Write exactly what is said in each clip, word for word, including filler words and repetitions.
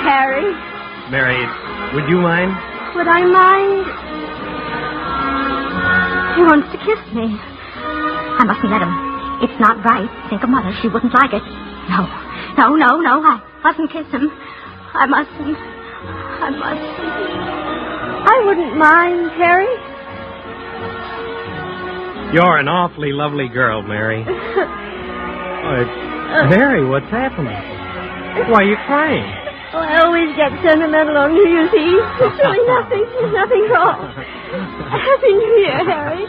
Harry. Mary, would you mind? Would I mind? He wants to kiss me. I mustn't let him. It's not right. Think of Mother. She wouldn't like it. No. No, no, no. I mustn't kiss him. I mustn't. I mustn't. I wouldn't mind, Harry. You're an awfully lovely girl, Mary. Oh, Mary, what's happening? Why are you crying? Oh, I always get sentimental on New Year's Eve. There's really nothing. There's nothing wrong. Happy New Year, Harry.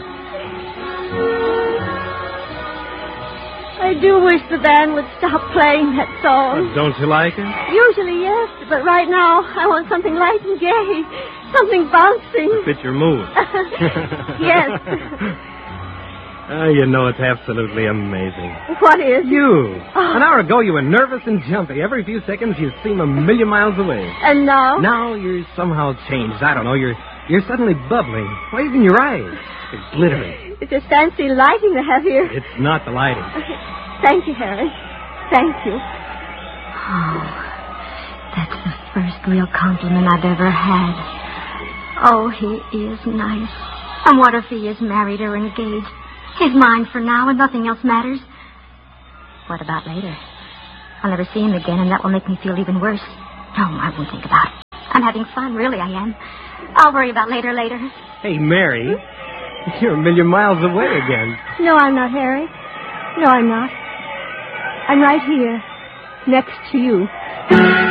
I do wish the band would stop playing that song. Uh, don't you like it? Usually, yes, but right now I want something light and gay. Something bouncing. To fit your mood. Yes. Oh, you know, it's absolutely amazing. What is? You. Oh. An hour ago, you were nervous and jumpy. Every few seconds, you seem a million miles away. And now? Now you're somehow changed. I don't know. You're you're suddenly bubbling. Why, even your eyes. They're glittering. It's a fancy lighting they have here. It's not the lighting. Thank you, Harry. Thank you. Oh, that's the first real compliment I've ever had. Oh, he is nice. And what if he is married or engaged? He's mine for now, and nothing else matters. What about later? I'll never see him again, and that will make me feel even worse. No, I won't think about it. I'm having fun, really I am. I'll worry about later later. Hey, Mary, you're a million miles away again. No, I'm not, Harry. No, I'm not. I'm right here, next to you.